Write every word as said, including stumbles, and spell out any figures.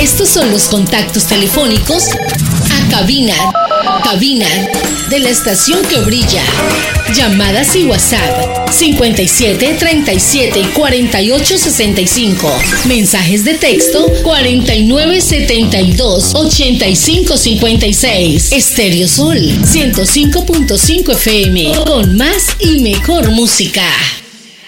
Estos son los contactos telefónicos a cabina, cabina de la estación que brilla. Llamadas y WhatsApp cincuenta y siete, treinta y siete, cuarenta y ocho, sesenta y cinco. Mensajes de texto cuarenta y nueve, setenta y dos, ochenta y cinco, cincuenta y seis. Estéreo Sol ciento cinco punto cinco F M con más y mejor música.